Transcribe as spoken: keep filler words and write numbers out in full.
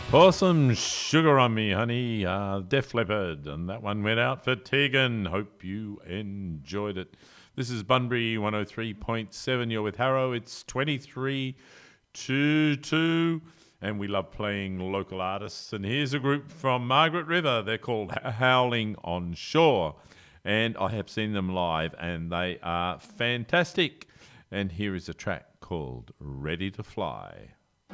Pour some sugar on me, honey. Uh, Def Leppard, and that one went out for Tegan. Hope you enjoyed it. This is Bunbury one oh three point seven. You're with Harrow. It's twenty-three to two, and we love playing local artists. And here's a group from Margaret River. They're called Howling on Shore, and I have seen them live, and they are fantastic. And here is a track called Ready to Fly.